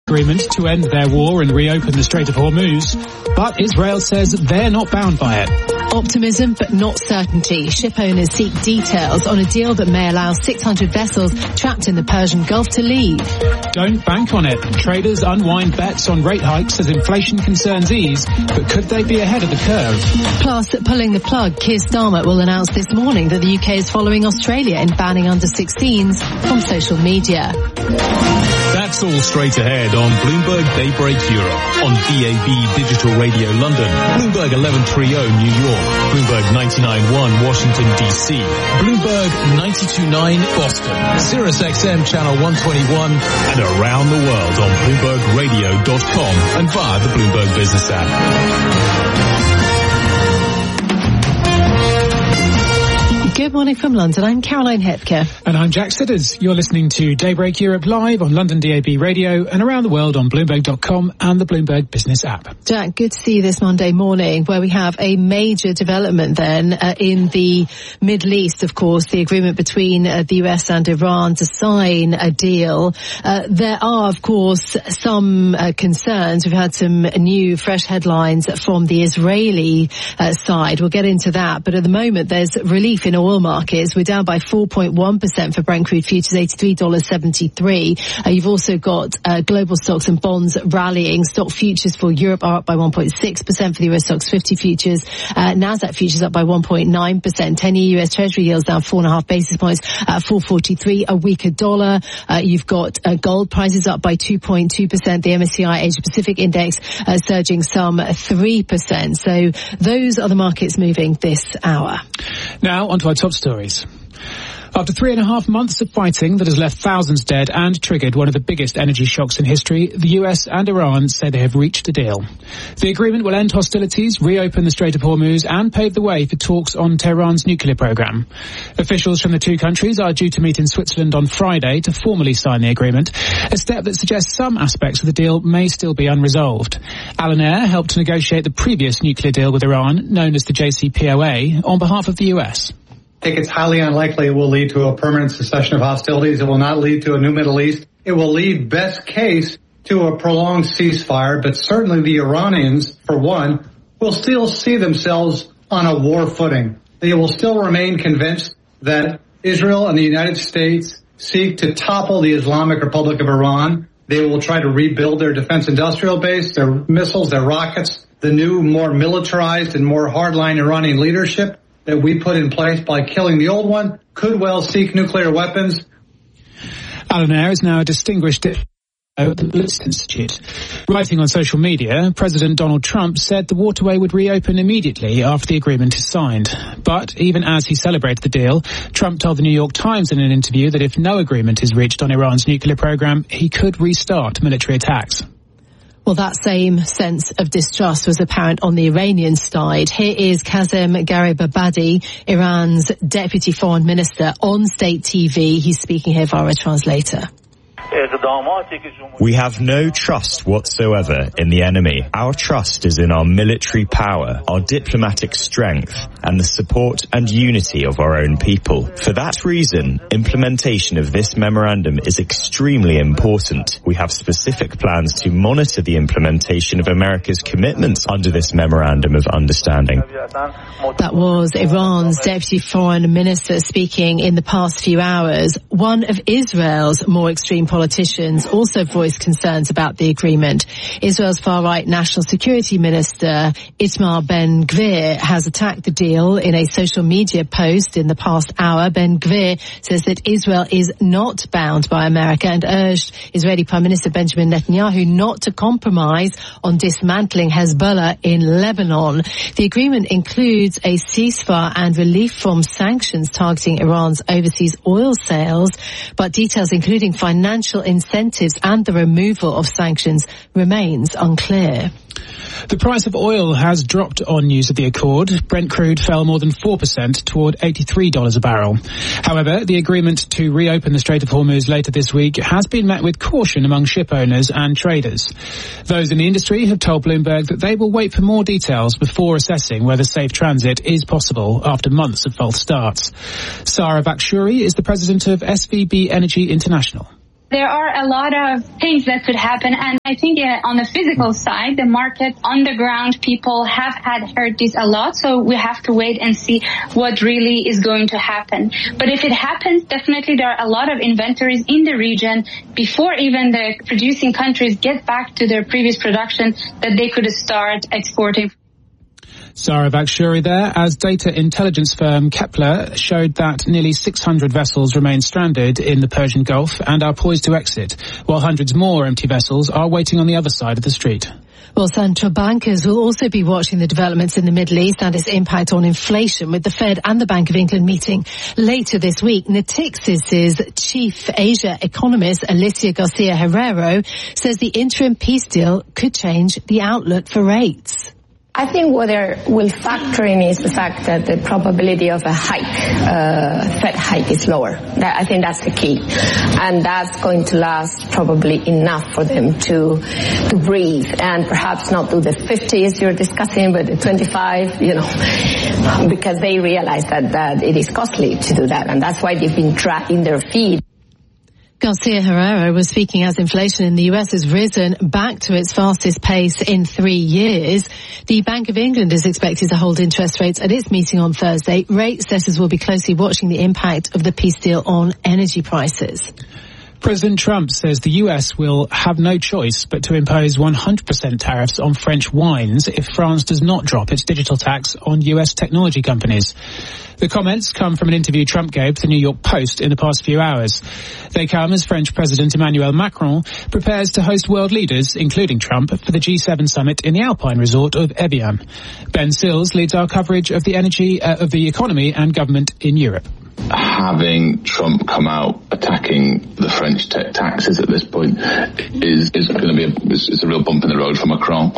agreement to end their war and reopen the Strait of Hormuz, but Israel says they're not bound by it. Optimism, but not certainty. Ship owners seek details on a deal that may allow 600 vessels trapped in the Persian Gulf to leave. Don't bank on it. Traders unwind bets on rate hikes as inflation concerns ease, but could they be ahead of the curve? Plus, pulling the plug, Keir Starmer will announce this morning that the UK is following Australia in banning under-16s from social media. That's all straight ahead on Bloomberg Daybreak Europe, on DAB Digital Radio London, Bloomberg 1130 New York, Bloomberg 99.1 Washington DC, Bloomberg 92.9 Boston, Sirius XM Channel 121, and around the world on BloombergRadio.com and via the Bloomberg Business app. Good morning from London. I'm Caroline Hepker. And I'm Jack Sidders. You're listening to Daybreak Europe live on London DAB Radio and around the world on Bloomberg.com and the Bloomberg Business app. Jack, good to see you this Monday morning, where we have a major development then in the Middle East, of course, the agreement between the US and Iran to sign a deal. There are, of course, some concerns. We've had some new, fresh headlines from the Israeli side. We'll get into that. But at the moment, there's relief in oil markets. We're down by 4.1% for Brent crude futures, $83.73. You've also got global stocks and bonds rallying. Stock futures for Europe are up by 1.6% for the US stocks 50 futures. Nasdaq futures up by 1.9%. 10-year US Treasury yields down 4.5 basis points at 4.43. A weaker dollar. You've got gold prices up by 2.2%. The MSCI Asia Pacific Index surging some 3%. So those are the markets moving this hour. Now onto our top stories. After 3.5 months of fighting that has left thousands dead and triggered one of the biggest energy shocks in history, the US and Iran say they have reached a deal. The agreement will end hostilities, reopen the Strait of Hormuz, and pave the way for talks on Tehran's nuclear program. Officials from the two countries are due to meet in Switzerland on Friday to formally sign the agreement, a step that suggests some aspects of the deal may still be unresolved. Alan Eyre helped to negotiate the previous nuclear deal with Iran, known as the JCPOA, on behalf of the US. I think it's highly unlikely it will lead to a permanent cessation of hostilities. It will not lead to a new Middle East. It will lead, best case, to a prolonged ceasefire, but certainly the Iranians, for one, will still see themselves on a war footing. They will still remain convinced that Israel and the United States seek to topple the Islamic Republic of Iran. They will try to rebuild their defense industrial base, their missiles, their rockets, the new, more militarized and more hardline Iranian leadership that we put in place by killing the old one could well seek nuclear weapons. Alan Eyre is now a distinguished at the Blitz Institute. Writing on social media, President Donald Trump said the waterway would reopen immediately after the agreement is signed. But even as he celebrated the deal, Trump told the New York Times in an interview that if no agreement is reached on Iran's nuclear program, he could restart military attacks. Well, that same sense of distrust was apparent on the Iranian side. Here is Kazem Garibabadi, Iran's deputy foreign minister, on state TV. He's speaking here via a translator. We have no trust whatsoever in the enemy. Our trust is in our military power, our diplomatic strength, and the support and unity of our own people. For that reason, implementation of this memorandum is extremely important. We have specific plans to monitor the implementation of America's commitments under this memorandum of understanding. That was Iran's deputy foreign minister speaking in the past few hours. One of Israel's more extreme politicians also voiced concerns about the agreement. Israel's far-right national security minister Itamar Ben-Gvir has attacked the deal in a social media post in the past hour. Ben-Gvir says that Israel is not bound by America and urged Israeli Prime Minister Benjamin Netanyahu not to compromise on dismantling Hezbollah in Lebanon. The agreement includes a ceasefire and relief from sanctions targeting Iran's overseas oil sales, but details including financial incentives and the removal of sanctions remains unclear. The price of oil has dropped on news of the accord. Brent crude fell more than 4% toward $83 a barrel. However, the agreement to reopen the Strait of Hormuz later this week has been met with caution among ship owners and traders. Those in the industry have told Bloomberg that they will wait for more details before assessing whether safe transit is possible after months of false starts. Sarah Vakshuri is the president of SVB Energy International. There are a lot of things that could happen, and I think on the physical side, the market, underground people have heard this a lot, so we have to wait and see what really is going to happen. But if it happens, definitely there are a lot of inventories in the region before even the producing countries get back to their previous production that they could start exporting. Sarah Bakshuri there, as data intelligence firm Kepler showed that nearly 600 vessels remain stranded in the Persian Gulf and are poised to exit, while hundreds more empty vessels are waiting on the other side of the street. Well, central bankers will also be watching the developments in the Middle East and its impact on inflation, with the Fed and the Bank of England meeting later this week. Natixis's chief Asia economist, Alicia Garcia Herrero, says the interim peace deal could change the outlook for rates. I think what they will factor in is the fact that the probability of a Fed hike is lower. I think that's the key. And that's going to last probably enough for them to breathe and perhaps not do the 50s you're discussing, but the 25, because they realize that it is costly to do that. And that's why they've been dragging their feet. Garcia Herrero was speaking as inflation in the US has risen back to its fastest pace in 3 years. The Bank of England is expected to hold interest rates at its meeting on Thursday. Rate setters will be closely watching the impact of the peace deal on energy prices. President Trump says the US will have no choice but to impose 100% tariffs on French wines if France does not drop its digital tax on US technology companies. The comments come from an interview Trump gave to the New York Post in the past few hours. They come as French President Emmanuel Macron prepares to host world leaders, including Trump, for the G7 summit in the Alpine resort of Evian. Ben Sills leads our coverage of the economy and government in Europe. Having Trump come out attacking the French tech taxes at this point is going to be a real bump in the road for Macron.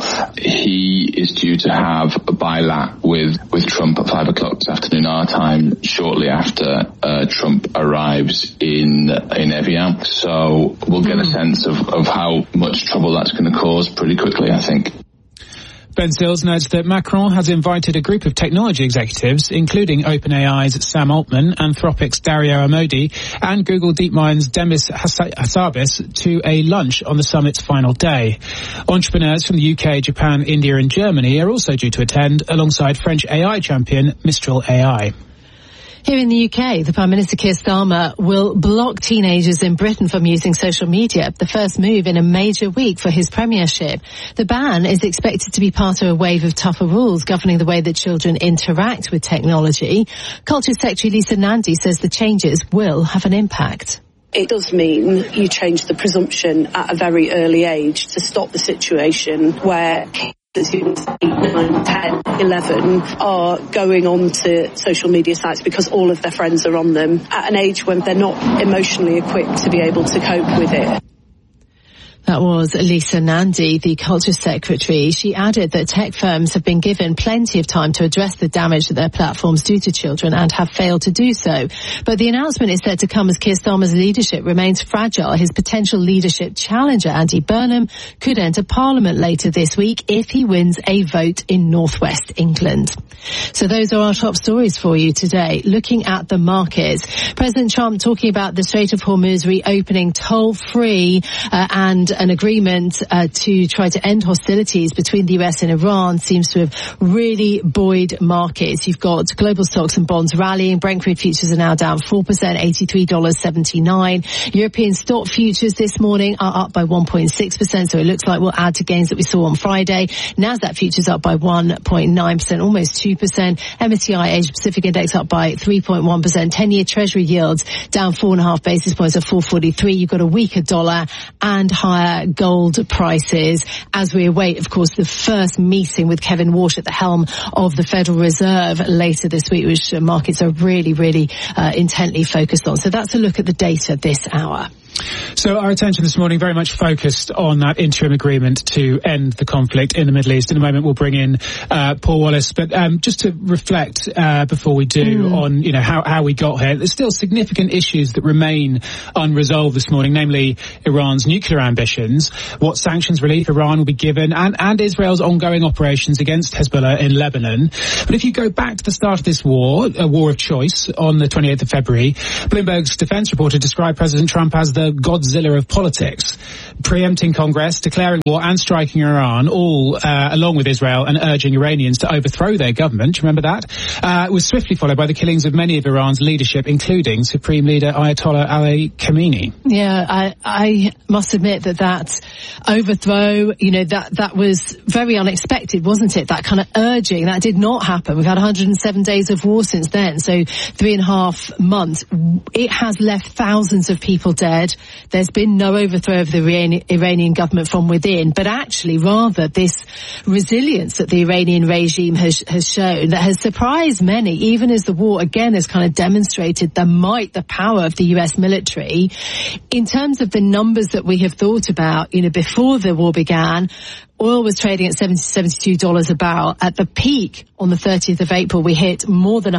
He is due to have a bilat with Trump at 5 o'clock this afternoon our time, shortly after Trump arrives in Evian. So we'll get a sense of how much trouble that's going to cause pretty quickly, I think. Ben Sills notes that Macron has invited a group of technology executives, including OpenAI's Sam Altman, Anthropic's Dario Amodi, and Google DeepMind's Demis Hassabis to a lunch on the summit's final day. Entrepreneurs from the UK, Japan, India and Germany are also due to attend, alongside French AI champion Mistral AI. Here in the UK, the Prime Minister Keir Starmer will block teenagers in Britain from using social media, the first move in a major week for his premiership. The ban is expected to be part of a wave of tougher rules governing the way that children interact with technology. Culture Secretary Lisa Nandy says the changes will have an impact. It does mean you change the presumption at a very early age to stop the situation where the students 8, 9, 10, 11 are going on to social media sites because all of their friends are on them at an age when they're not emotionally equipped to be able to cope with it. That was Lisa Nandy, the Culture Secretary. She added that tech firms have been given plenty of time to address the damage that their platforms do to children and have failed to do so. But the announcement is said to come as Keir Starmer's leadership remains fragile. His potential leadership challenger, Andy Burnham, could enter Parliament later this week if he wins a vote in northwest England. So those are our top stories for you today. Looking at the markets, President Trump talking about the Strait of Hormuz reopening toll-free and an agreement to try to end hostilities between the US and Iran seems to have really buoyed markets. You've got global stocks and bonds rallying. Brent crude futures are now down 4%, $83.79. European stock futures this morning are up by 1.6%, so it looks like we'll add to gains that we saw on Friday. Nasdaq futures up by 1.9%, almost 2%. MSCI Asia Pacific Index up by 3.1%. 10-year Treasury yields down 4.5 basis points at 443. You've got a weaker dollar and higher gold prices as we await, of course, the first meeting with Kevin Warsh at the helm of the Federal Reserve later this week, which markets are really, really intently focused on. So that's a look at the data this hour. So our attention this morning very much focused on that interim agreement to end the conflict in the Middle East. In a moment we'll bring in Paul Wallace, but just to reflect before we do on how we got here, there's still significant issues that remain unresolved this morning, namely Iran's nuclear ambitions, what sanctions relief Iran will be given, and Israel's ongoing operations against Hezbollah in Lebanon. But if you go back to the start of this war, a war of choice, on the 28th of February, Bloomberg's defense reporter described President Trump as the Godzilla of politics, preempting Congress, declaring war and striking Iran, all along with Israel, and urging Iranians to overthrow their government. Do you remember that? It was swiftly followed by the killings of many of Iran's leadership, including Supreme Leader Ayatollah Ali Khamenei. Yeah, I must admit that overthrow, that was very unexpected, wasn't it? That kind of urging, that did not happen. We've had 107 days of war since then, so 3.5 months. It has left thousands of people dead. There's been no overthrow of the Iranian government from within, but actually rather this resilience that the Iranian regime has shown that has surprised many, even as the war again has kind of demonstrated the might, the power of the US military. In terms of the numbers that we have thought about, before the war began, oil was trading at $72 a barrel. At the peak on the 30th of April, we hit more than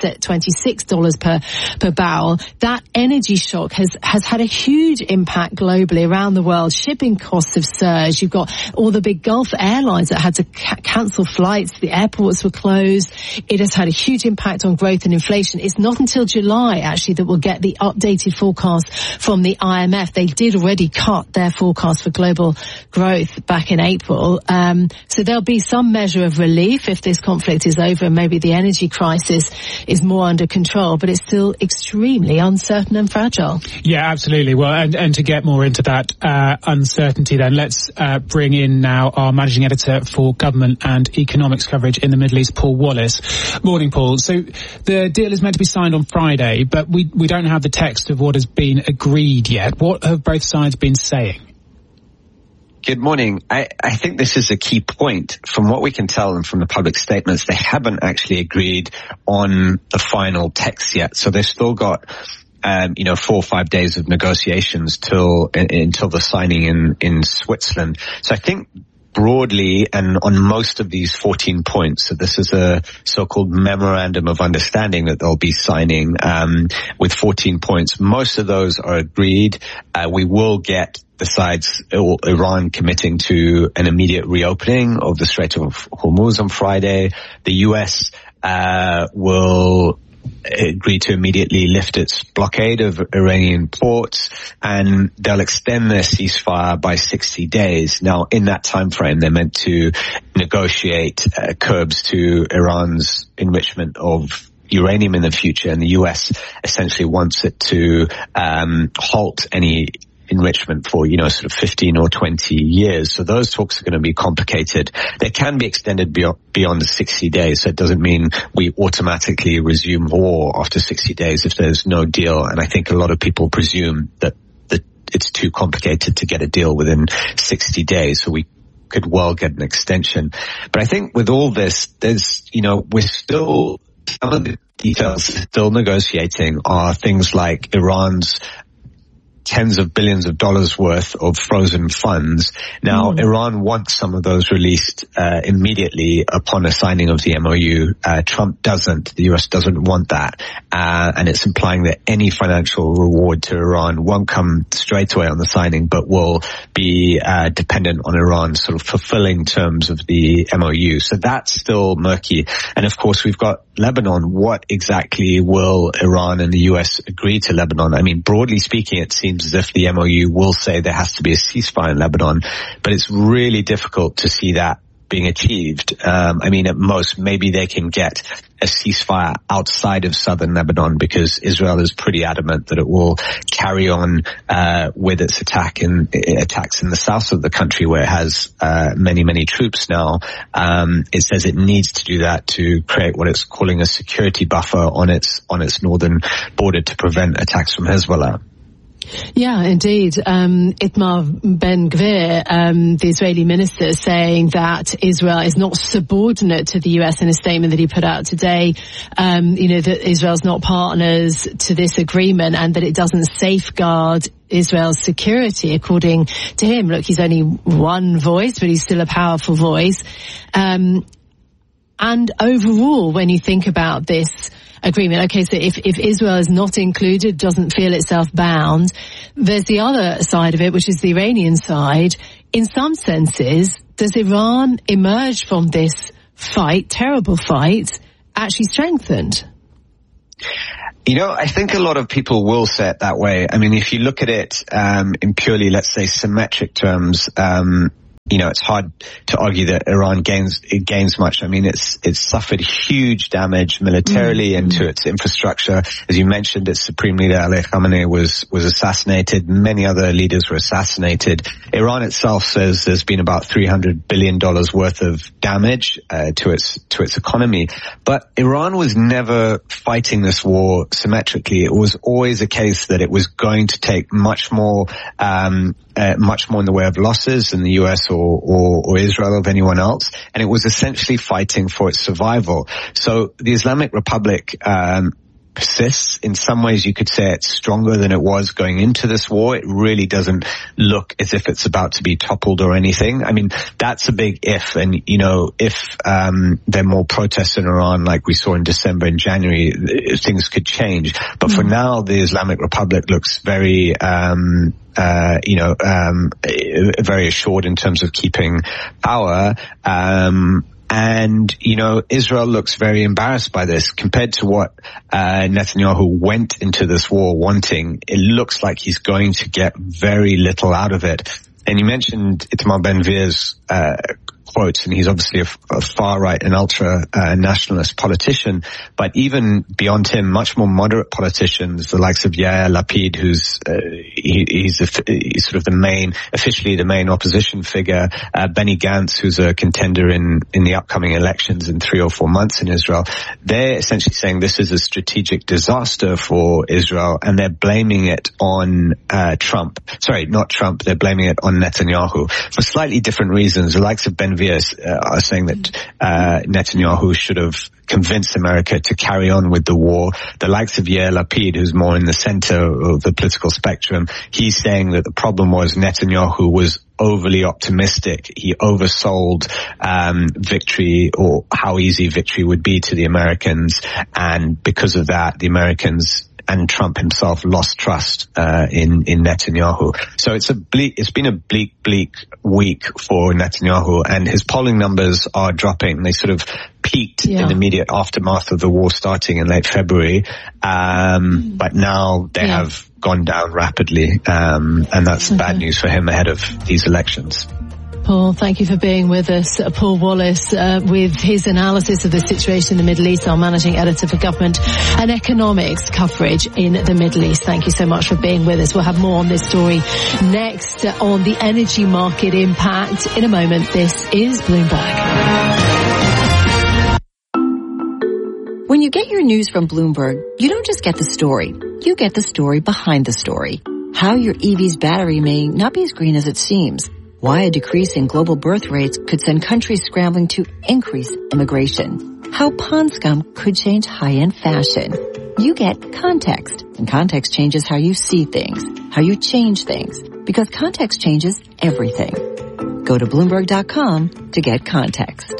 $126 per barrel. That energy shock has had a huge impact globally around the world. Shipping costs have surged. You've got all the big Gulf airlines that had to cancel flights. The airports were closed. It has had a huge impact on growth and inflation. It's not until July, actually, that we'll get the updated forecast from the IMF. They did already cut their forecast for global growth back in April. So there'll be some measure of relief if this conflict is over and maybe the energy crisis is more under control, but it's still extremely uncertain and fragile. Yeah, absolutely. Well, and to get more into that uncertainty then, let's bring in now our managing editor for government and economics coverage in the Middle East, Paul Wallace. Morning, Paul. So the deal is meant to be signed on Friday, but we don't have the text of what has been agreed yet. What have both sides been saying? Good morning. I think this is a key point. From what we can tell and from the public statements, they haven't actually agreed on the final text yet. So they've still got, 4 or 5 days of negotiations until the signing in Switzerland. So I think broadly and on most of these 14 points, so this is a so-called memorandum of understanding that they'll be signing with 14 points. Most of those are agreed. We will get besides Iran committing to an immediate reopening of the Strait of Hormuz on Friday. The US will agree to immediately lift its blockade of Iranian ports, and they'll extend their ceasefire by 60 days. Now, in that time frame, they're meant to negotiate curbs to Iran's enrichment of uranium in the future, and the US essentially wants it to halt any enrichment for, sort of 15 or 20 years. So those talks are going to be complicated. They can be extended beyond the 60 days. So it doesn't mean we automatically resume war after 60 days if there's no deal. And I think a lot of people presume that it's too complicated to get a deal within 60 days. So we could well get an extension. But I think with all this, there's, we're still, some of the details still negotiating are things like Iran's tens of billions of dollars worth of frozen funds. Now, Iran wants some of those released immediately upon a signing of the MOU. Trump doesn't. The US doesn't want that. And it's implying that any financial reward to Iran won't come straight away on the signing, but will be dependent on Iran sort of fulfilling terms of the MOU. So that's still murky. And of course, we've got Lebanon. What exactly will Iran and the US agree to Lebanon? I mean, broadly speaking, it seems as if the MOU will say there has to be a ceasefire in Lebanon, but it's really difficult to see that being achieved. At most, maybe they can get a ceasefire outside of southern Lebanon, because Israel is pretty adamant that it will carry on with its attacks in the south of the country, where it has many troops now. It says it needs to do that to create what it's calling a security buffer on its northern border to prevent attacks from Hezbollah. Yeah, indeed. Itamar Ben-Gvir, the Israeli minister, saying that Israel is not subordinate to the US in a statement that he put out today. That Israel's not partners to this agreement and that it doesn't safeguard Israel's security. According to him, look, he's only one voice, but he's still a powerful voice. And overall, when you think about this agreement, okay, so if Israel is not included, doesn't feel itself bound, there's the other side of it, which is the Iranian side. In some senses, does Iran emerge from this fight, terrible fight, actually strengthened? I think a lot of people will say it that way. I mean, if you look at it in purely, let's say, symmetric terms, it's hard to argue that Iran gains much. I mean, it's suffered huge damage militarily into its infrastructure. As you mentioned, its supreme leader Ali Khamenei was assassinated. Many other leaders were assassinated. Iran itself says there's been about $300 billion worth of damage to its economy. But Iran was never fighting this war symmetrically. It was always a case that it was going to take much more in the way of losses than the US or Israel or anyone else, and it was essentially fighting for its survival. So the Islamic Republic persists. In some ways you could say it's stronger than it was going into this war. It really doesn't look as if it's about to be toppled or anything. I mean, that's a big if, and if there are more protests in Iran like we saw in December and January, things could change. But for now, the Islamic Republic looks very very assured in terms of keeping power. And Israel looks very embarrassed by this compared to what Netanyahu went into this war wanting. It looks like he's going to get very little out of it. And you mentioned Itamar Ben-Gvir's quotes, and he's obviously a far-right and ultra-nationalist politician, but even beyond him, much more moderate politicians, the likes of Yair Lapid, who's he's sort of officially the main opposition figure, Benny Gantz, who's a contender in the upcoming elections in 3 or 4 months in Israel. They're essentially saying this is a strategic disaster for Israel, and they're blaming it on Trump. Sorry, not Trump, they're blaming it on Netanyahu for slightly different reasons. The likes of Ben-Gvir are saying that Netanyahu should have convinced America to carry on with the war. The likes of Yair Lapid, who's more in the center of the political spectrum, he's saying that the problem was Netanyahu was overly optimistic. He oversold victory, or how easy victory would be to the Americans, and because of that, the Americans and Trump himself lost trust in Netanyahu. So it's been a bleak week for Netanyahu, and his polling numbers are dropping. They sort of peaked in the immediate aftermath of the war starting in late February, but now they have gone down rapidly, and that's bad news for him ahead of these elections. Paul, thank you for being with us. Paul Wallace with his analysis of the situation in the Middle East, our managing editor for government and economics coverage in the Middle East. Thank you so much for being with us. We'll have more on this story next on the energy market impact. In a moment, this is Bloomberg. When you get your news from Bloomberg, you don't just get the story. You get the story behind the story. How your EV's battery may not be as green as it seems. Why a decrease in global birth rates could send countries scrambling to increase immigration. How pond scum could change high-end fashion. You get context, and context changes how you see things, how you change things, because context changes everything. Go to Bloomberg.com to get context.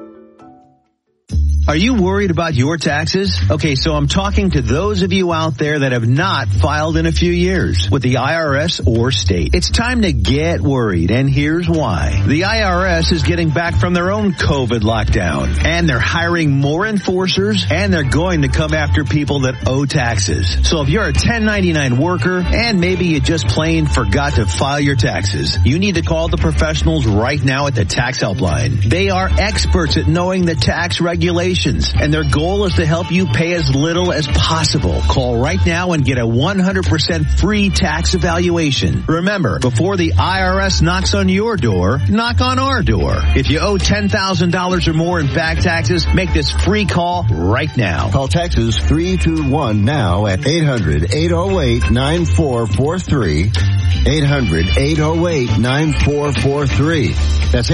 Are you worried about your taxes? Okay, so I'm talking to those of you out there that have not filed in a few years with the IRS or state. It's time to get worried, and here's why. The IRS is getting back from their own COVID lockdown, and they're hiring more enforcers, and they're going to come after people that owe taxes. So if you're a 1099 worker, and maybe you just plain forgot to file your taxes, you need to call the professionals right now at the Tax Helpline. They are experts at knowing the tax regulations, and their goal is to help you pay as little as possible. Call right now and get a 100% free tax evaluation. Remember, before the IRS knocks on your door, knock on our door. If you owe $10,000 or more in back taxes, make this free call right now. Call Texas 321 now at 800-808-9443. 800-808-9443. That's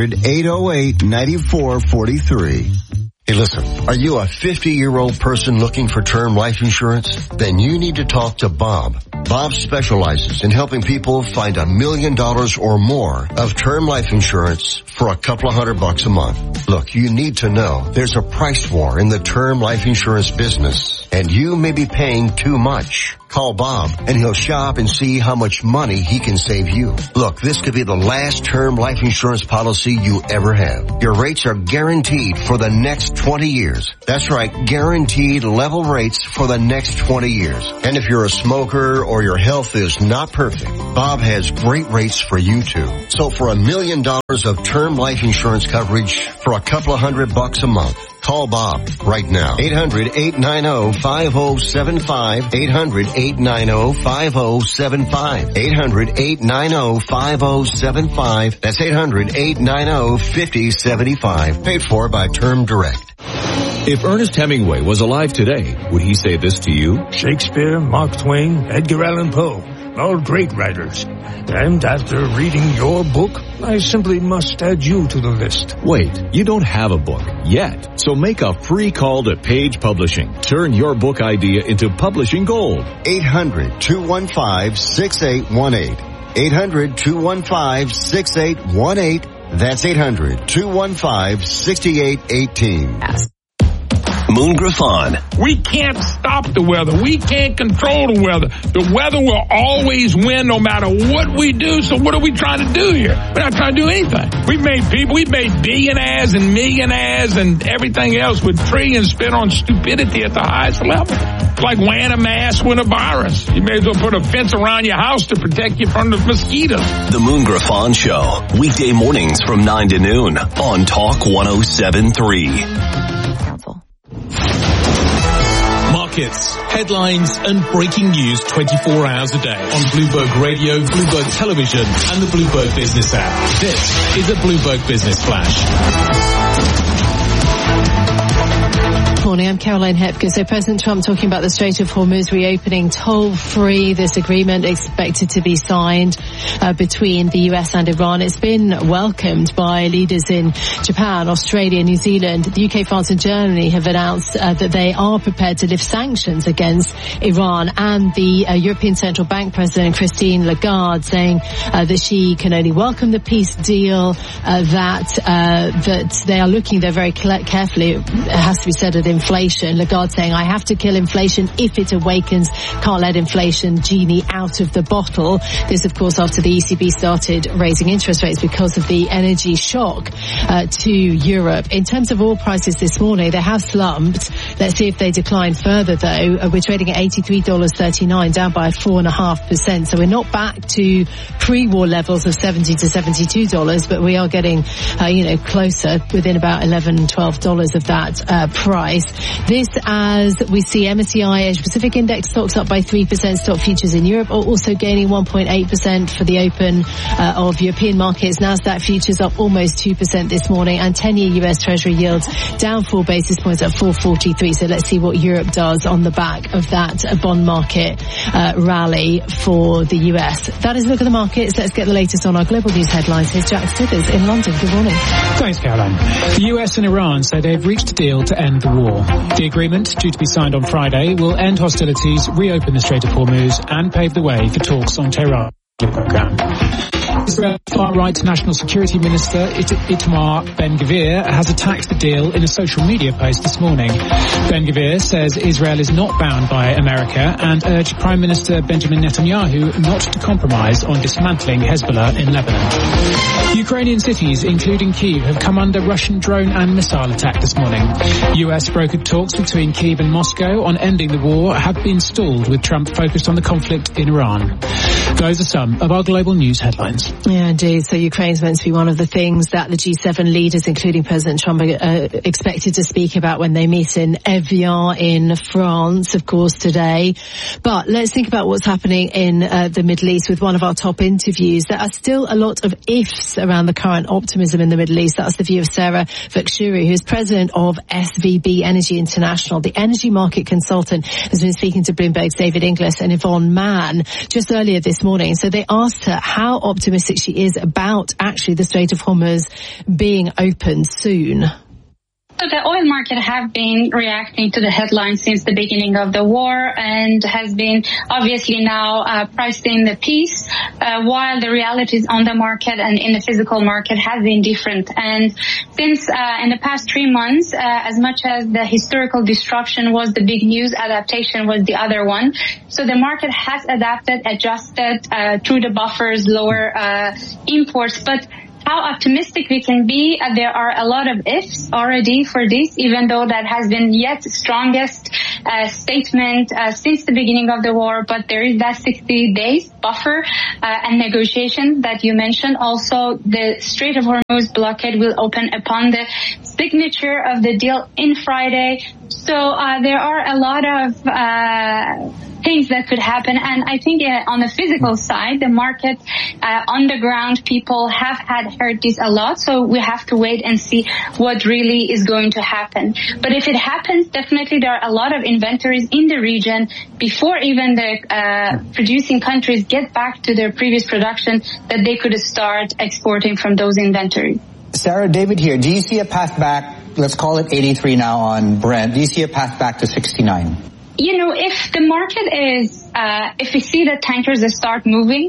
800-808-9443. Hey, listen, are you a 50-year-old person looking for term life insurance? Then you need to talk to Bob. Bob specializes in helping people find $1 million or more of term life insurance for a couple of $100 a month. Look, you need to know there's a price war in the term life insurance business. and you may be paying too much. Call Bob, and he'll shop and see how much money he can save you. Look, this could be the last term life insurance policy you ever have. Your rates are guaranteed for the next 20 years. That's right, guaranteed level rates for the next 20 years. And if you're a smoker or your health is not perfect, Bob has great rates for you too. So for $1 million of term life insurance coverage for a couple of $100 a month, call Bob right now. 800-890-5075. 800-890-5075. 800-890-5075. That's 800-890-5075. Paid for by Term Direct. If Ernest Hemingway was alive today, would he say this to you? Shakespeare, Mark Twain, Edgar Allan Poe, all great writers. And after reading your book, I simply must add you to the list. Wait, you don't have a book yet. So make a free call to Page Publishing. Turn your book idea into publishing gold. 800-215-6818. 800-215-6818. That's 800-215-6818. Moon Griffon. We can't stop the weather. We can't control the weather. The weather will always win no matter what we do. So what are we trying to do here? We're not trying to do anything. We've made billionaires and millionaires and everything else with trillions spent on stupidity at the highest level. It's like wearing a mask with a virus. You may as well put a fence around your house to protect you from the mosquitoes. The Moon Griffon Show. Weekday mornings from 9 to noon on Talk 107.3. Markets, headlines, and breaking news 24 hours a day on Bloomberg Radio, Bloomberg Television, and the Bloomberg Business app. This is a Bloomberg Business Flash. Morning, I'm Caroline Hepker. So President Trump talking about the Strait of Hormuz reopening toll-free. This agreement expected to be signed between the US and Iran. It's been welcomed by leaders in Japan, Australia, New Zealand. The UK, France and Germany have announced that they are prepared to lift sanctions against Iran. And the European Central Bank President Christine Lagarde saying that she can only welcome the peace deal, that they are looking there very carefully. It has to be said at inflation. Lagarde saying, I have to kill inflation if it awakens. Can't let inflation genie out of the bottle. This, of course, after the ECB started raising interest rates because of the energy shock to Europe. In terms of oil prices this morning, they have slumped. Let's see if they decline further, though. We're trading at $83.39, down by 4.5%. So we're not back to pre-war levels of $70 to $72, but we are getting, closer, within about $11, $12 of that price. This as we see MSCI Asia Pacific Index stocks up by 3%. Stock futures in Europe are also gaining 1.8% for the open of European markets. Nasdaq futures up almost 2% this morning, and 10-year US Treasury yields down 4 basis points at 4.43. So let's see what Europe does on the back of that bond market rally for the US. That is a look at the markets. Let's get the latest on our global news headlines. Here's Jack Stithers in London. Good morning. Thanks, Caroline. The US and Iran say they've reached a deal to end the war. The agreement, due to be signed on Friday, will end hostilities, reopen the Strait of Hormuz, and pave the way for talks on Tehran program. Israel's far-right National Security Minister Itamar Ben-Gvir has attacked the deal in a social media post this morning. Ben-Gvir says Israel is not bound by America and urged Prime Minister Benjamin Netanyahu not to compromise on dismantling Hezbollah in Lebanon. Ukrainian cities, including Kyiv, have come under Russian drone and missile attack this morning. US brokered talks between Kyiv and Moscow on ending the war have been stalled, with Trump focused on the conflict in Iran. Those are some of our global news headlines. Yeah, indeed. So Ukraine's meant to be one of the things that the G7 leaders, including President Trump, are expected to speak about when they meet in Evian in France, of course, today. But let's think about what's happening in the Middle East with one of our top interviews. There are still a lot of ifs around the current optimism in the Middle East. That's the view of Sarah Vakshuri, who's president of SVB Energy International. The energy market consultant has been speaking to Bloomberg's David Inglis and Yvonne Mann just earlier this morning. So they asked her how optimistic she is about actually the Strait of Hormuz being opened soon. So the oil market have been reacting to the headlines since the beginning of the war and has been obviously now priced in the peace, while the realities on the market and in the physical market have been different. And since in the past 3 months, as much as the historical disruption was the big news, adaptation was the other one. So the market has adapted, adjusted through the buffers, lower imports, but how optimistic we can be, there are a lot of ifs already for this, even though that has been yet strongest statement since the beginning of the war. But there is that 60 days buffer and negotiation that you mentioned. Also, the Strait of Hormuz blockade will open upon the signature of the deal in Friday. So there are a lot of things that could happen. And I think on the physical side, the market, on the ground, people have heard this a lot. So we have to wait and see what really is going to happen. But if it happens, definitely there are a lot of inventories in the region before even the producing countries get back to their previous production that they could start exporting from those inventories. Sarah, David here. Do you see a path back? Let's call it 83 now on Brent. Do you see a path back to 69? You know, if the market is, if we see that tankers start moving,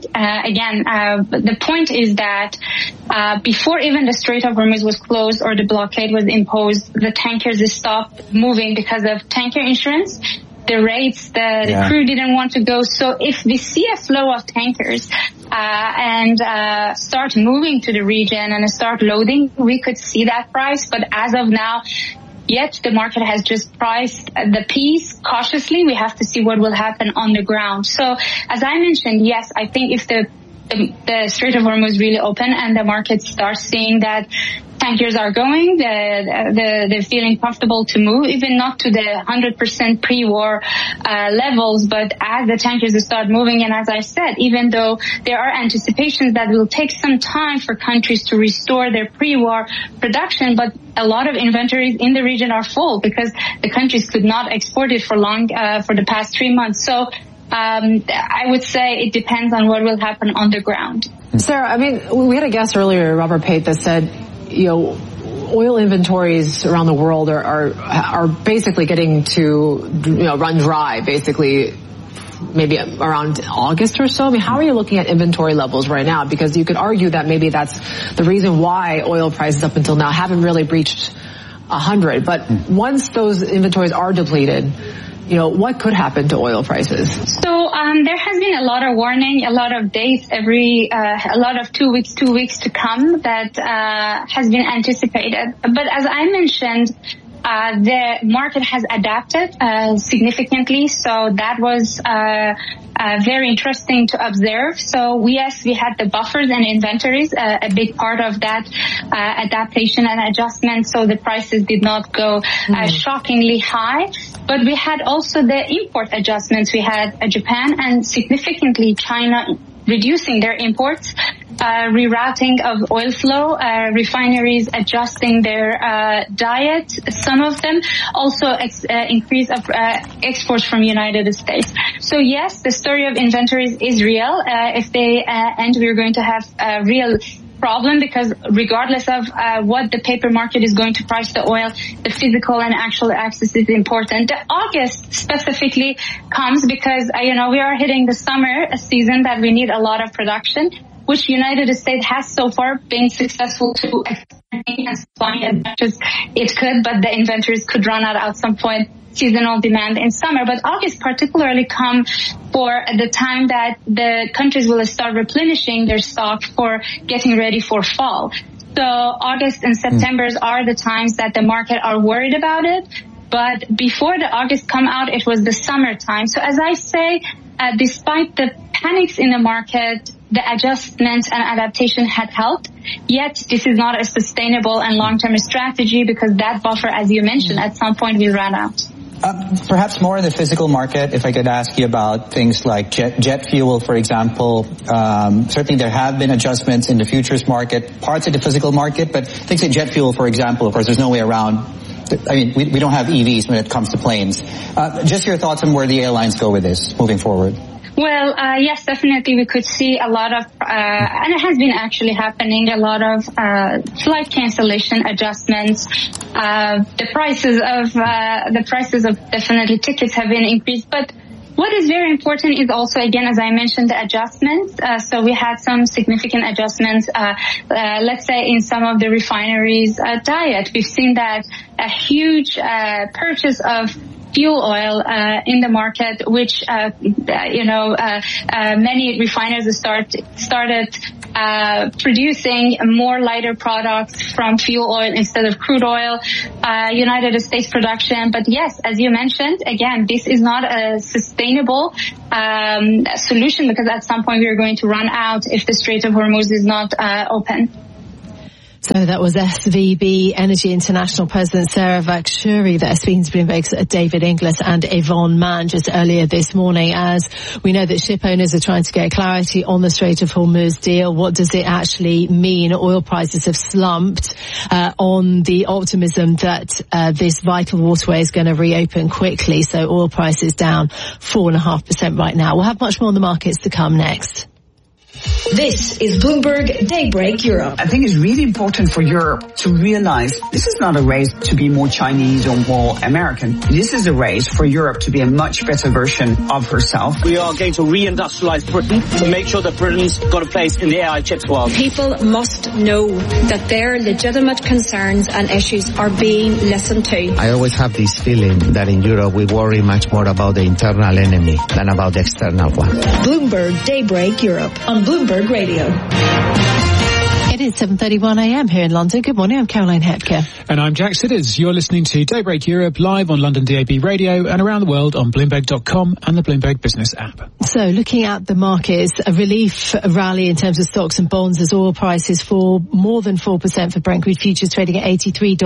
the point is that before even the Strait of Hormuz was closed or the blockade was imposed, the tankers stopped moving because of tanker insurance. The rates, the crew didn't want to go. So if we see a flow of tankers and start moving to the region and start loading, we could see that price. But as of now, yet the market has just priced the piece cautiously. We have to see what will happen on the ground. So as I mentioned, yes, I think if the Strait of Hormuz really open and the market starts seeing that tankers are going, they're feeling comfortable to move, even not to the 100% pre-war levels, but as the tankers start moving, and as I said, even though there are anticipations that will take some time for countries to restore their pre-war production, but a lot of inventories in the region are full because the countries could not export it for long, for the past 3 months. So I would say it depends on what will happen on the ground. Sarah, I mean, we had a guest earlier, Robert Pate, that said, you know, oil inventories around the world are basically getting to, run dry, basically, maybe around August or so. I mean, how are you looking at inventory levels right now? Because you could argue that maybe that's the reason why oil prices up until now haven't really breached 100. But once those inventories are depleted, what could happen to oil prices? So there has been a lot of warning, a lot of dates, a lot of 2 weeks to come that has been anticipated. But as I mentioned, the market has adapted significantly, so that was very interesting to observe. So yes, we had the buffers and inventories, a big part of that adaptation and adjustment, so the prices did not go shockingly high. But we had also the import adjustments. We had Japan and significantly China reducing their imports, rerouting of oil flow, refineries adjusting their diet, some of them, also increase of exports from United States. So yes, the story of inventories is real. If they end, we're going to have a real problem, because regardless of what the paper market is going to price the oil, the physical and actual access is important. The August specifically comes because, we are hitting the summer season that we need a lot of production, which United States has so far been successful to expanding and supplying as much as it could, but the inventories could run out at some point, seasonal demand in summer. But August particularly come for the time that the countries will start replenishing their stock for getting ready for fall. So August and September are the times that the market are worried about it. But before the August come out, it was the summertime. So as I say, despite the panics in the market, the adjustments and adaptation had helped. Yet this is not a sustainable and long-term strategy, because that buffer, as you mentioned, at some point will run out. Perhaps more in the physical market, if I could ask you about things like jet fuel, for example. Certainly there have been adjustments in the futures market, parts of the physical market, but things like jet fuel, for example, of course, there's no way around. I mean, we don't have EVs when it comes to planes. Just your thoughts on where the airlines go with this moving forward. Well, yes, definitely we could see a lot of, and it has been actually happening, a lot of flight cancellation adjustments. The prices of definitely tickets have been increased, but what is very important is also, again, as I mentioned, the adjustments. So we had some significant adjustments, let's say in some of the refineries' diet. We've seen that a huge purchase of fuel oil in the market, which many refiners started producing more lighter products from fuel oil instead of crude oil, United States production. But yes, as you mentioned, again, this is not a sustainable solution, because at some point we are going to run out if the Strait of Hormuz is not open. So that was SVB Energy International President Sarah Vakshuri there speaking to Bloomberg's David Inglis and Yvonne Mann just earlier this morning, as we know that ship owners are trying to get clarity on the Strait of Hormuz deal. What does it actually mean? Oil prices have slumped on the optimism that this vital waterway is going to reopen quickly. So oil prices down 4.5% right now. We'll have much more on the markets to come next. This is Bloomberg Daybreak Europe. I think it's really important for Europe to realize this is not a race to be more Chinese or more American. This is a race for Europe to be a much better version of herself. We are going to reindustrialize Britain to make sure that Britain's got a place in the AI chips world. People must know that their legitimate concerns and issues are being listened to. I always have this feeling that in Europe we worry much more about the internal enemy than about the external one. Bloomberg Daybreak Europe on Bloomberg Radio. It is 7:31 a.m. here in London. Good morning, I'm Caroline Hepker. And I'm Jack Sidders. You're listening to Daybreak Europe live on London DAB Radio and around the world on Bloomberg.com and the Bloomberg Business app. So looking at the markets, a relief rally in terms of stocks and bonds as oil prices fall more than 4% for Brent crude futures trading at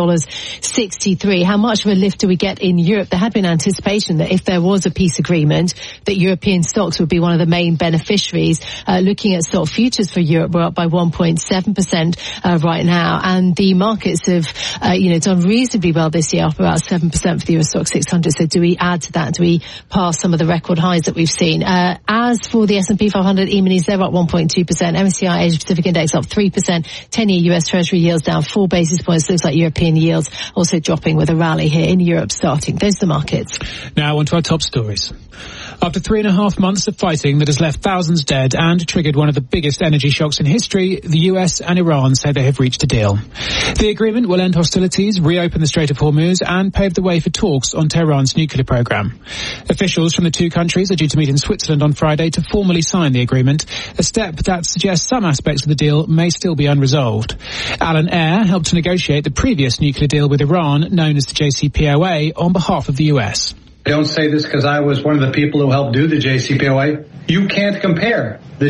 $83.63. How much of a lift do we get in Europe? There had been anticipation that if there was a peace agreement, that European stocks would be one of the main beneficiaries. Looking at stock futures for Europe, we're up by 1.7%. Right now, and the markets have done reasonably well this year, up about 7% for the Euro Stoxx 600. So do we add to that? Do we pass some of the record highs that we've seen? As for the S&P 500 E-minis, they're up 1.2%. MSCI Asia Pacific Index up 3%. 10-year US Treasury yields down 4 basis points. Looks like European yields also dropping with a rally here in Europe starting. Those are the markets. Now on to our top stories. After 3.5 months of fighting that has left thousands dead and triggered one of the biggest energy shocks in history, the US and Iran say they have reached a deal. The agreement will end hostilities, reopen the Strait of Hormuz, and pave the way for talks on Tehran's nuclear program. Officials from the two countries are due to meet in Switzerland on Friday to formally sign the agreement, a step that suggests some aspects of the deal may still be unresolved. Alan Eyre helped to negotiate the previous nuclear deal with Iran, known as the JCPOA, on behalf of the US. I don't say this because I was one of the people who helped do the JCPOA. You can't compare. The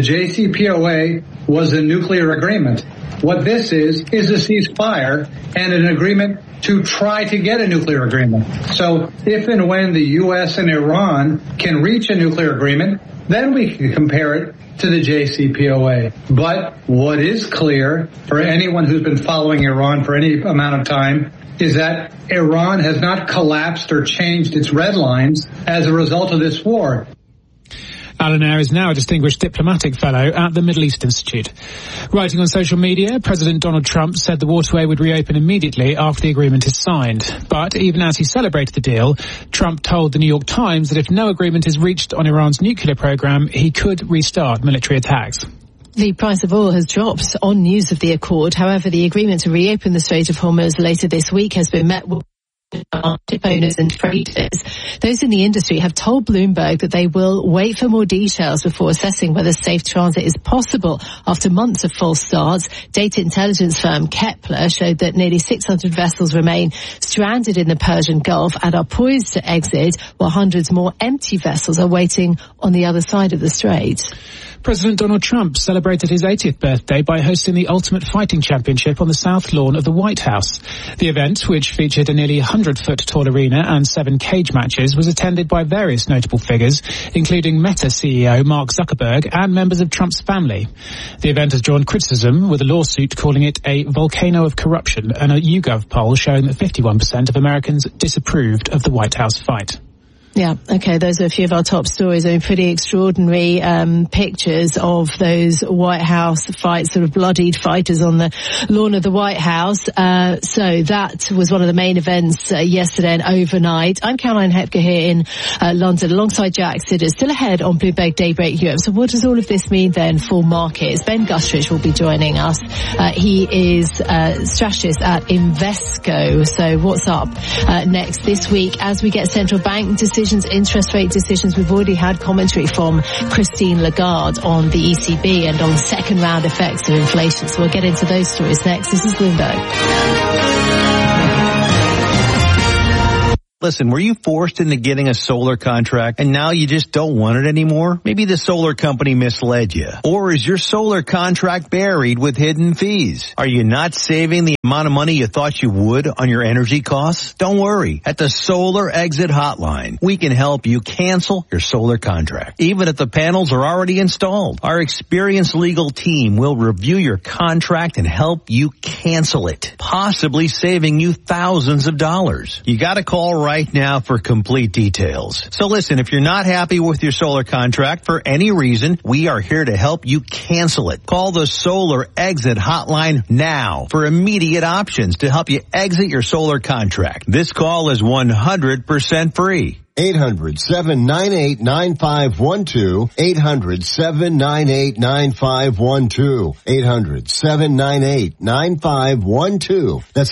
JCPOA was a nuclear agreement. What this is a ceasefire and an agreement to try to get a nuclear agreement. So if and when the U.S. and Iran can reach a nuclear agreement, then we can compare it to the JCPOA. But what is clear for anyone who's been following Iran for any amount of time is that Iran has not collapsed or changed its red lines as a result of this war. Alan Eyre is now a distinguished diplomatic fellow at the Middle East Institute. Writing on social media, President Donald Trump said the waterway would reopen immediately after the agreement is signed. But even as he celebrated the deal, Trump told the New York Times that if no agreement is reached on Iran's nuclear program, he could restart military attacks. The price of oil has dropped on news of the accord. However, the agreement to reopen the Strait of Hormuz later this week has been met with ship owners and traders. Those in the industry have told Bloomberg that they will wait for more details before assessing whether safe transit is possible after months of false starts. Data intelligence firm Kepler showed that nearly 600 vessels remain stranded in the Persian Gulf and are poised to exit, while hundreds more empty vessels are waiting on the other side of the strait. President Donald Trump celebrated his 80th birthday by hosting the Ultimate Fighting Championship on the South Lawn of the White House. The event, which featured a nearly 100-foot tall arena and 7 cage matches, was attended by various notable figures, including Meta CEO Mark Zuckerberg and members of Trump's family. The event has drawn criticism, with a lawsuit calling it a volcano of corruption and a YouGov poll showing that 51% of Americans disapproved of the White House fight. Yeah, okay, those are a few of our top stories. I mean, pretty extraordinary pictures of those White House fights, sort of bloodied fighters on the lawn of the White House. So that was one of the main events yesterday and overnight. I'm Caroline Hepker here in London alongside Jack Sidders, still ahead on Bloomberg Daybreak Europe. So what does all of this mean then for markets? Ben Gustrich will be joining us. He is strategist at Invesco. So what's up next this week as we get central bank decisions, interest rate decisions? We've already had commentary from Christine Lagarde on the ECB and on second round effects of inflation. So we'll get into those stories next. This is Bloomberg. Listen, were you forced into getting a solar contract and now you just don't want it anymore? Maybe the solar company misled you. Or is your solar contract buried with hidden fees? Are you not saving the amount of money you thought you would on your energy costs? Don't worry. At the Solar Exit Hotline, we can help you cancel your solar contract, even if the panels are already installed. Our experienced legal team will review your contract and help you cancel it, possibly saving you thousands of dollars. You gotta call right now for complete details. So listen, if you're not happy with your solar contract for any reason, we are here to help you cancel it. Call the Solar Exit Hotline now for immediate options to help you exit your solar contract. This call is 100% free. 800-798-9512. 800-798-9512. 800-798-9512. That's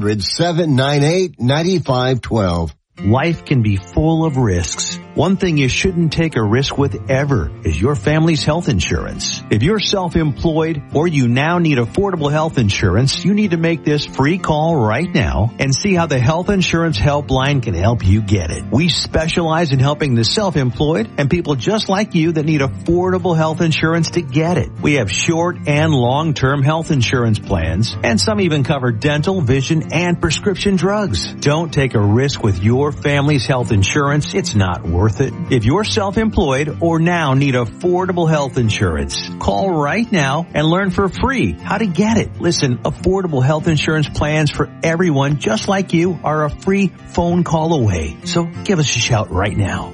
800-798-9512. Life can be full of risks. One thing you shouldn't take a risk with ever is your family's health insurance. If you're self-employed or you now need affordable health insurance, you need to make this free call right now and see how the Health Insurance Helpline can help you get it. We specialize in helping the self-employed and people just like you that need affordable health insurance to get it. We have short and long-term health insurance plans, and some even cover dental, vision, and prescription drugs. Don't take a risk with your family's health insurance. It's not worth it. If you're self-employed or now need affordable health insurance, call right now and learn for free how to get it. Listen, affordable health insurance plans for everyone just like you are a free phone call away. So give us a shout right now.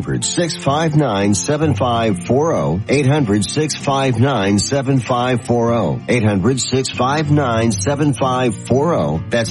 800-659-7540. 800-659-7540. 800-659-7540. That's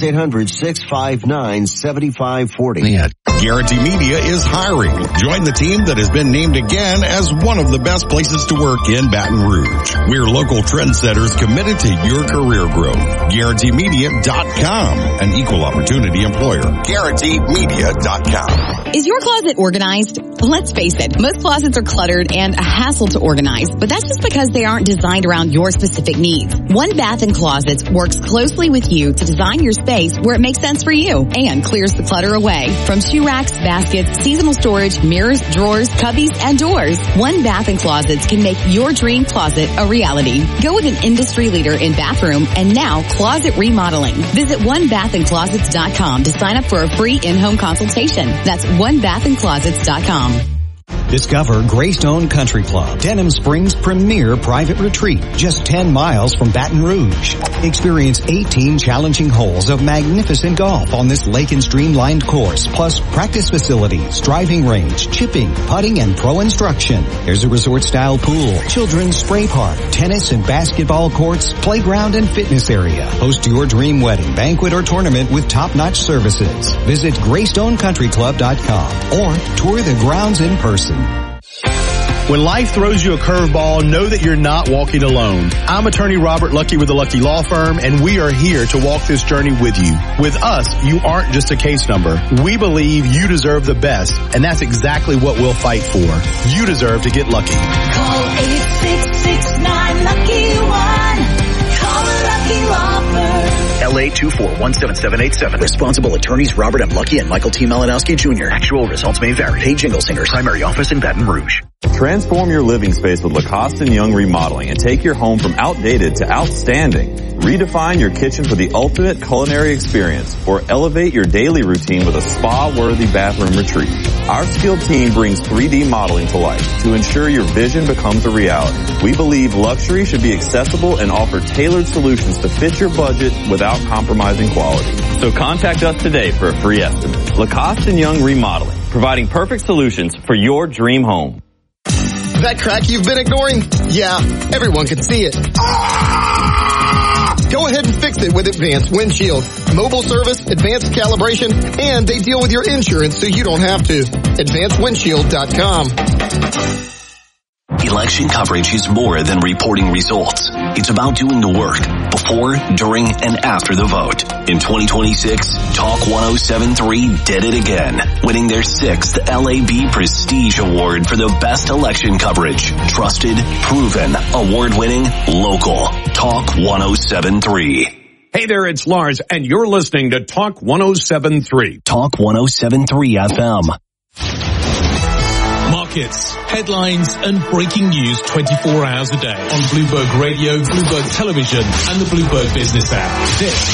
800-659-7540. Guarantee Media is hiring. Join the team that has been named again as one of the best places to work in Baton Rouge. We're local trendsetters committed to your career growth. GuaranteeMedia.com, an equal opportunity employer. GuaranteeMedia.com. Is your closet organized? Let's face it, most closets are cluttered and a hassle to organize, but that's just because they aren't designed around your specific needs. One Bath & Closets works closely with you to design your space where it makes sense for you and clears the clutter away. From shoe racks, baskets, seasonal storage, mirrors, drawers, cubbies, and doors, One Bath & Closets can make your dream closet a reality. Go with an industry leader in bathroom and now closet remodeling. Visit OneBathAndClosets.com to sign up for a free in-home consultation. That's OneBathAndClosets.com. Discover Greystone Country Club, Denham Springs' premier private retreat, just 10 miles from Baton Rouge. Experience 18 challenging holes of magnificent golf on this lake and streamlined course, plus practice facilities, driving range, chipping, putting, and pro instruction. There's a resort-style pool, children's spray park, tennis and basketball courts, playground and fitness area. Host your dream wedding, banquet, or tournament with top-notch services. Visit GreystonCountryClub.com or tour the grounds in person. When life throws you a curveball, know that you're not walking alone. I'm attorney Robert Lucky with the Lucky Law Firm, and we are here to walk this journey with you. With us, you aren't just a case number. We believe you deserve the best, and that's exactly what we'll fight for. You deserve to get lucky. Call 866-9-LUCKY-1. Call the Lucky Law Firm. LA 2417787. Responsible attorneys Robert M. Lucky and Michael T. Malinowski Jr. Actual results may vary. Paid Jingle Singers. Primary office in Baton Rouge. Transform your living space with Lacoste & Young Remodeling and take your home from outdated to outstanding. Redefine your kitchen for the ultimate culinary experience or elevate your daily routine with a spa-worthy bathroom retreat. Our skilled team brings 3D modeling to life to ensure your vision becomes a reality. We believe luxury should be accessible and offer tailored solutions to fit your budget without compromising quality. So contact us today for a free estimate. Lacoste & Young Remodeling, providing perfect solutions for your dream home. That crack you've been ignoring? Yeah, everyone can see it. Go ahead and fix it with Advanced Windshield. Mobile service, advanced calibration, and they deal with your insurance so you don't have to. AdvancedWindshield.com. Election coverage is more than reporting results. It's about doing the work before, during, and after the vote. In 2026, Talk 107.3 did it again, winning their 6th LAB Prestige Award for the best election coverage. Trusted, proven, award-winning, local. Talk 107.3. Hey there, it's Lars, and you're listening to Talk 107.3. Talk 107.3 FM. Markets, headlines, and breaking news 24 hours a day on Bloomberg Radio, Bloomberg Television, and the Bloomberg Business app. This